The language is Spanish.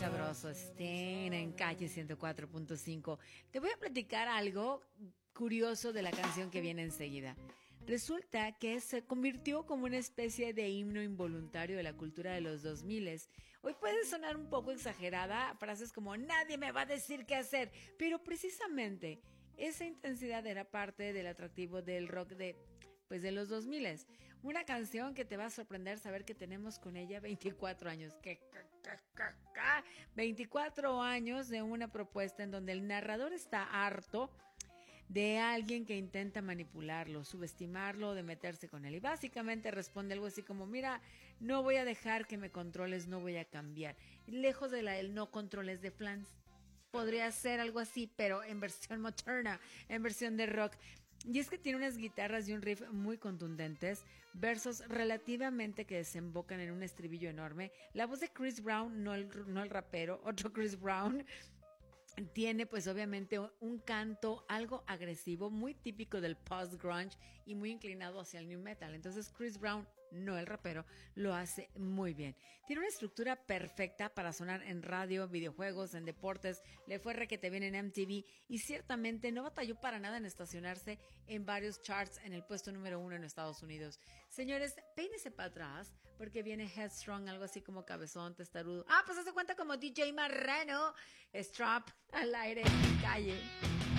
sabroso, estén en Calle 104.5. Te voy a platicar algo curioso de la canción que viene enseguida. Resulta que se convirtió como una especie de himno involuntario de la cultura de los 2000. Hoy puede sonar un poco exagerada, frases como nadie me va a decir qué hacer, pero precisamente esa intensidad era parte del atractivo del rock de los 2000. Una canción que te va a sorprender saber que tenemos con ella 24 años. 24 años de una propuesta en donde el narrador está harto de alguien que intenta manipularlo, subestimarlo, de meterse con él. Y básicamente responde algo así como, mira, no voy a dejar que me controles, no voy a cambiar. Lejos de el no controles de Flans. Podría ser algo así, pero en versión moderna, en versión de rock. Y es que tiene unas guitarras y un riff muy contundentes, versos relativamente que desembocan en un estribillo enorme. La voz de Chris Brown, no el rapero, otro Chris Brown, tiene pues obviamente un canto algo agresivo, muy típico del post-grunge y muy inclinado hacia el new metal. Entonces Chris Brown, no el rapero, lo hace muy bien. Tiene una estructura perfecta para sonar en radio, videojuegos, en deportes, le fue requete bien en MTV y ciertamente no batalló para nada en estacionarse en varios charts en el puesto número 1 en Estados Unidos. Señores, peínese para atrás porque viene Headstrong, algo así como cabezón, testarudo. Pues hace cuenta como DJ Marrano, Strap al aire en calle.